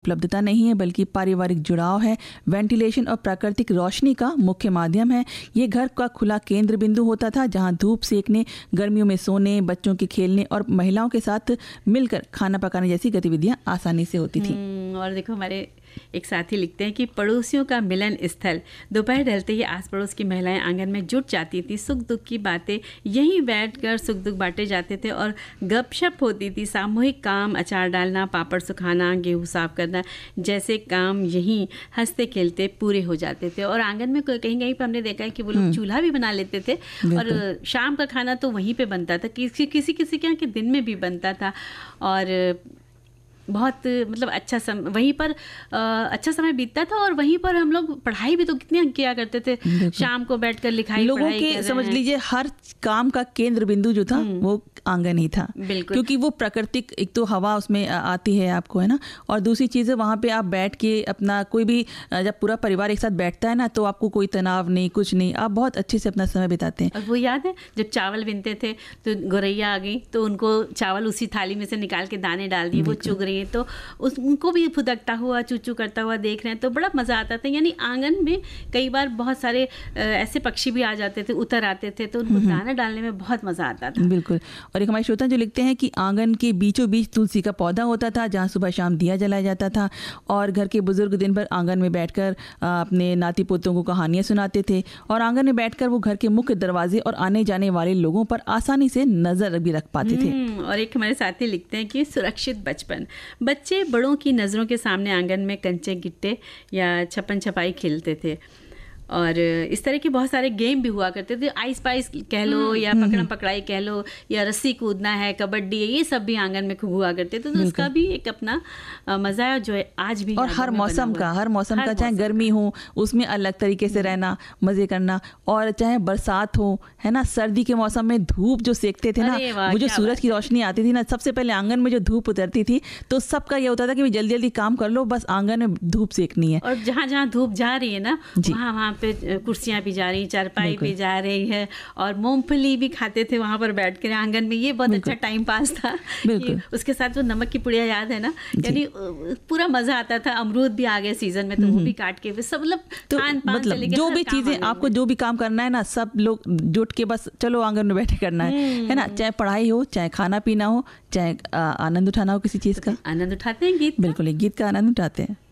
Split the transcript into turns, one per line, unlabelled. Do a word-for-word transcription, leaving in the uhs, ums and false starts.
उपलब्धता नहीं है, बल्कि पारिवारिक जुड़ाव है। वेंटिलेशन और प्राकृतिक रोशनी का मुख्य माध्यम है। ये घर का खुला केंद्र बिंदु होता था, जहां धूप सेकने, गर्मियों में सोने, बच्चों के खेलने और महिलाओं के साथ मिलकर खाना पकाने जैसी गतिविधियां आसानी से होती थी।
और देखो, हमारे एक साथी लिखते हैं कि पड़ोसियों का मिलन स्थल। दोपहर ढलते ही आस पड़ोस की महिलाएं आंगन में जुट जाती थी। सुख दुख की बातें यहीं बैठकर सुख दुख बांटे जाते थे और गपशप होती थी। सामूहिक काम, अचार डालना, पापड़ सुखाना, गेहूं साफ करना जैसे काम यहीं हंसते खेलते पूरे हो जाते थे। और आंगन में कहीं कहीं पर हमने देखा है कि वो लोग चूल्हा भी बना लेते थे और शाम का खाना तो वहीं पे बनता था। किसी किसी किसी के यहाँ के दिन में भी बनता था और बहुत मतलब अच्छा सम वहीं पर आ, अच्छा समय बीतता था। और वहीं पर हम लोग पढ़ाई भी तो कितने किया करते थे। शाम को बैठकर लिखाई
लोगों के समझ लीजिए हर काम का केंद्र बिंदु जो था वो आंगन ही था।
बिल्कुल,
क्योंकि वो प्राकृतिक, एक तो हवा उसमें आती है आपको, है ना, और दूसरी चीज़ है वहाँ पे आप बैठ के अपना कोई भी, जब पूरा परिवार एक साथ बैठता है ना, तो आपको कोई तनाव नहीं, कुछ नहीं, आप बहुत अच्छे से अपना समय बिताते हैं।
और वो याद है जब चावल बिनते थे तो गौरैया आ गई तो उनको चावल उसी थाली में से निकाल के दाने डाल दिए, वो चुग रही है तो उस उनको भी फुदकता हुआ, चूचू करता हुआ देख रहे हैं तो बड़ा मज़ा आता था। यानी आंगन में कई बार बहुत सारे ऐसे पक्षी भी आ जाते थे, उतर आते थे, तो उनको दाना डालने में बहुत मज़ा आता था।
बिल्कुल। और एक हमारे श्रोता जो लिखते हैं कि आंगन के बीचों बीच तुलसी का पौधा होता था, जहाँ सुबह शाम दिया जलाया जाता था और घर के बुजुर्ग दिन भर आंगन में बैठकर अपने नाती पोतों को कहानियाँ सुनाते थे। और आंगन में बैठकर वो घर के मुख्य दरवाजे और आने जाने वाले लोगों पर आसानी से नजर भी रख पाते थे।
और एक हमारे साथी लिखते हैं कि सुरक्षित बचपन। बच्चे बड़ों की नज़रों के सामने आंगन में कंचे गिट्टे या छप्पन छपाई खेलते थे और इस तरह के बहुत सारे गेम भी हुआ करते थे। आइस पाइस कह लो या पकड़म पकड़ाई कह लो या रस्सी कूदना है, कबड्डी है, ये सब भी आंगन में खूब हुआ करते थे। तो उसका भी एक अपना मज़ा है जो है आज भी।
और हर मौसम का हर मौसम का चाहे गर्मी हो उसमें अलग तरीके से रहना, मज़े करना, और चाहे बरसात हो, है ना, सर्दी के मौसम में धूप जो सेकते थे ना, वो जो सूरज की रोशनी आती थी ना, सबसे पहले आंगन में जो धूप उतरती थी तो सबका ये होता था कि जल्दी जल्दी काम कर लो, बस आंगन में धूप सेकनी है।
और जहाँ जहाँ धूप जा रही है ना, वहाँ वहाँ पे कुर्सियाँ भी जा रही, चारपाई भी जा रही है और मूंगफली भी खाते थे वहाँ पर बैठ कर आंगन में। ये बहुत अच्छा टाइम पास था। उसके साथ जो नमक की पुड़िया याद है ना, यानी पूरा मजा आता था। अमरूद भी आ गए सीजन में तो वो भी काट के सब मतलब खान पान
मतलब जो भी चीजें आपको जो भी काम करना है ना, सब लोग जुट के बस चलो आंगन में बैठे करना है, है ना, चाहे पढ़ाई हो, चाहे खाना पीना हो, चाहे आनंद उठाना हो किसी चीज का।
आनंद उठाते हैं गीत,
बिल्कुल एक गीत का आनंद उठाते हैं।